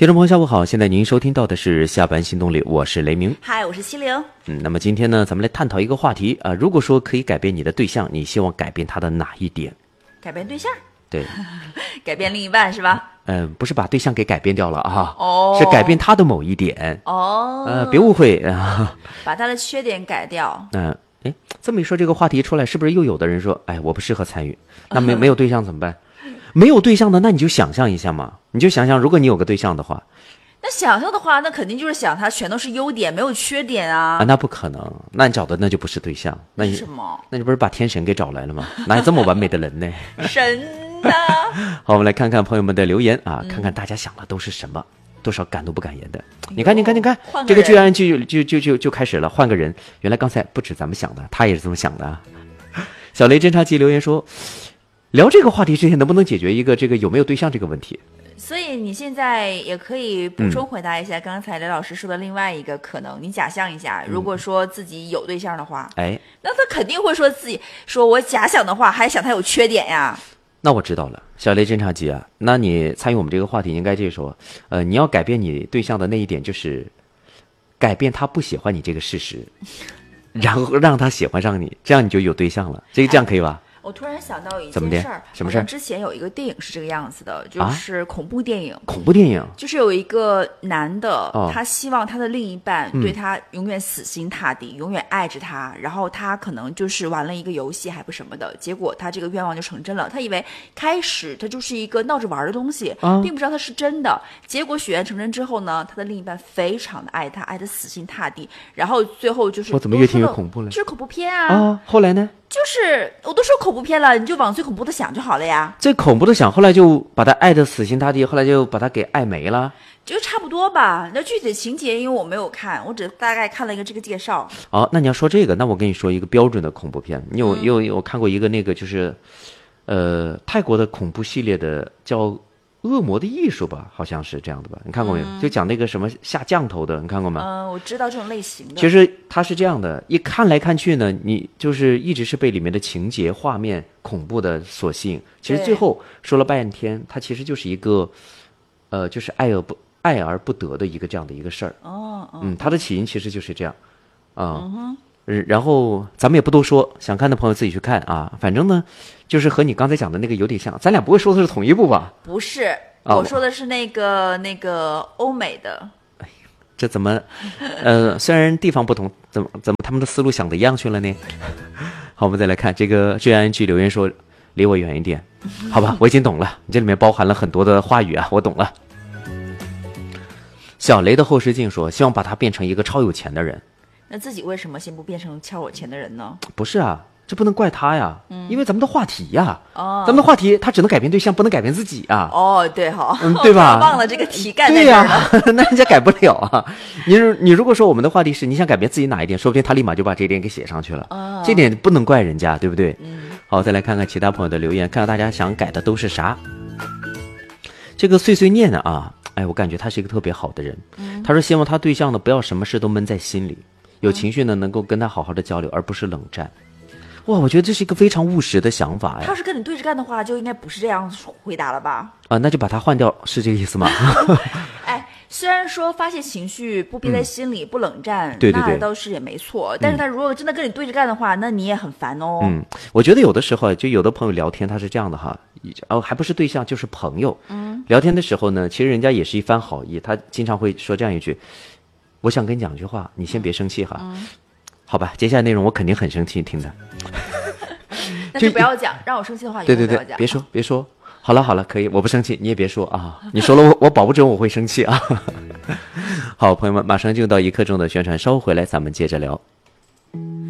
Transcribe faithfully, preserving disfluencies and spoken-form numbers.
听众朋友下午好，现在您收听到的是下班新动力，我是雷鸣。 嗨，我是西玲。 嗯，那么今天呢，咱们来探讨一个话题啊、呃，如果说可以改变你的对象，你希望改变他的哪一点？ 改变对象？ 对， 改变另一半是吧？ 嗯、呃，不是把对象给改变掉了啊， 哦， 是改变他的某一点。 哦， 呃，别误会啊， 把他的缺点改掉。 嗯、呃，哎，这么一说，这个话题出来，是不是又有的人说，哎，我不适合参与？那没没有对象怎么办？没有对象的，那你就想象一下嘛，你就想象，如果你有个对象的话。 那想象的话，那肯定就是想他全都是优点，没有缺点啊。 啊，那不可能，那你找的那就不是对象，那你什么？ 那你不是把天神给找来了吗？哪有这么完美的人呢？ 神呐！ 好，我们来看看朋友们的留言啊，嗯、看看大家想的都是什么，多少敢怒不敢言的。你看，你看，你看，这个居然就就就就就开始了，换个人。原来刚才不止咱们想的，他也是这么想的啊。小雷侦察机留言说，聊这个话题之前，能不能解决一个这个有没有对象这个问题？ 所以你现在也可以补充回答一下刚才雷老师说的另外一个可能。嗯、你假象一下，如果说自己有对象的话，哎、嗯，那他肯定会说自己说我假想的话，还想他有缺点呀。 那我知道了，小雷侦察机啊，那你参与我们这个话题，应该这说，呃，你要改变你对象的那一点，就是改变他不喜欢你这个事实，然后让他喜欢上你，这样你就有对象了。这个这样可以吧？ 我突然想到一件事儿， 什么事儿？ 之前有一个电影是这个样子的，就是恐怖电影。 啊、恐怖电影就是有一个男的、 哦， 他希望他的另一半对他永远死心塌地、嗯，永远爱着他。然后他可能就是玩了一个游戏，还不什么的，结果他这个愿望就成真了。他以为开始他就是一个闹着玩的东西，啊、并不知道他是真的。结果许愿成真之后呢，他的另一半非常的爱他，爱得死心塌地。然后最后就是我怎么越听越恐怖了？ 就是恐怖片啊！ 啊，后来呢？ 就是我都说恐怖片了，你就往最恐怖的想就好了呀。 最恐怖的想，后来就把他爱得死心塌地，后来就把他给爱没了， 就差不多吧。那具体的情节，因为我没有看，我只大概看了一个这个介绍。 哦，那你要说这个，那我跟你说一个标准的恐怖片。你有、嗯、有有看过一个那个就是，呃，泰国的恐怖系列的叫。恶魔的艺术吧，好像是这样的吧？你看过没有？嗯、就讲那个什么下降头的，你看过吗？ 嗯、呃，我知道这种类型的。 其实它是这样的，一看来看去呢，你就是一直是被里面的情节、画面、恐怖的所吸引。其实最后说了半天，它其实就是一个，呃，就是爱而不爱而不得的一个这样的一个事儿。 哦， 嗯，它的起因其实就是这样，啊、 嗯哼。 然后咱们也不多说，想看的朋友自己去看啊。反正呢，就是和你刚才讲的那个有点像，咱俩不会说的是同一部吧？ 不是，哦、我说的是那个那个欧美的。 哎，这怎么？呃，虽然地方不同，怎么怎么他们的思路想的一样去了呢？好，我们再来看这个 J I N G 留言说，离我远一点，好吧？我已经懂了，你这里面包含了很多的话语啊，我懂了。小雷的后视镜说，希望把他变成一个超有钱的人。 那自己为什么先不变成超有钱的人呢？ 不是啊，这不能怪他呀，嗯、因为咱们的话题呀， 哦， 咱们的话题他只能改变对象，不能改变自己啊。 哦，对哈、哦， 嗯，对吧？ 忘了这个题干对呀、啊，那人家改不了啊。你你如果说我们的话题是你想改变自己哪一点，说不定他立马就把这一点给写上去了。哦，这点不能怪人家，对不对？ 嗯。 好，再来看看其他朋友的留言，看看大家想改的都是啥。这个碎碎念呢啊，哎，我感觉他是一个特别好的人。嗯、他说希望他对象呢不要什么事都闷在心里。有情绪呢，能够跟他好好的交流，而不是冷战。哇，我觉得这是一个非常务实的想法呀。 他要是跟你对着干的话，就应该不是这样回答了吧？ 啊，那就把他换掉，是这个意思吗？ 哎，虽然说发泄情绪不憋在心里，嗯、不冷战， 对对对， 那倒是也没错。但是他如果真的跟你对着干的话，嗯、那你也很烦哦。 嗯，我觉得有的时候就有的朋友聊天，他是这样的哈，哦，还不是对象就是朋友。嗯，聊天的时候呢，其实人家也是一番好意，他经常会说这样一句。我想跟你讲句话，你先别生气哈，嗯、好吧？接下来内容我肯定很生气听的， 那就不要讲，让我生气的话， 对对对，别说别说，好了好了，可以，我不生气，你也别说啊，你说了我我保不准我会生气啊。好，朋友们，马上进入到一刻钟的宣传，稍后回来咱们接着聊。